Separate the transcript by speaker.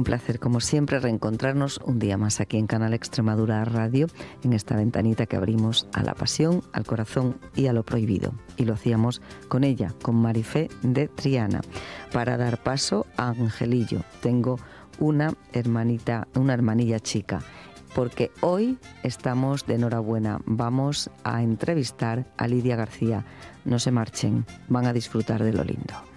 Speaker 1: Un placer, como siempre, reencontrarnos un día más aquí en Canal Extremadura Radio, en esta ventanita que abrimos a la pasión, al corazón y a lo prohibido. Y lo hacíamos con ella, con Marifé de Triana. Para dar paso a Angelillo, tengo una hermanilla chica, porque hoy estamos de enhorabuena. Vamos a entrevistar a Lidia García. No se marchen, van a disfrutar de lo lindo.